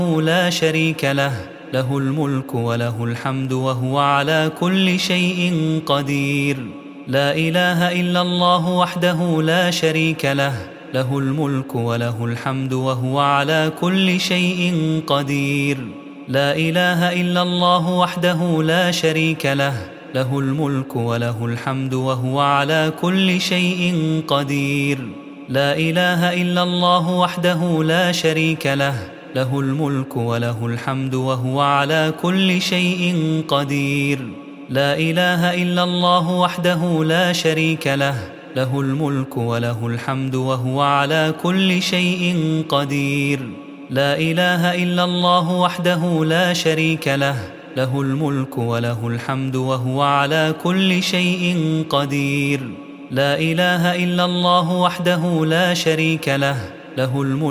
لا شريك له، له الملك وله الحمد وهو على كل شيء قدير. لا إله إلا الله وحده لا شريك له، له الملك وله الحمد وهو على كل شيء قدير. لا إله إلا الله وحده لا شريك له، له الملك وله الحمد وهو على كل شيء قدير. لا إله إلا الله وحده لا شريك له، له الملك وله الحمد وهو على كل شيء قدير. لا إله إلا الله وحده لا شريك له، له الملك وله الحمد وهو على كل شيء قدير. لا إله إلا الله وحده لا شريك له، له الملك وله الحمد وهو على كل شيء قدير. لا إله إلا الله وحده لا شريك له، له الملك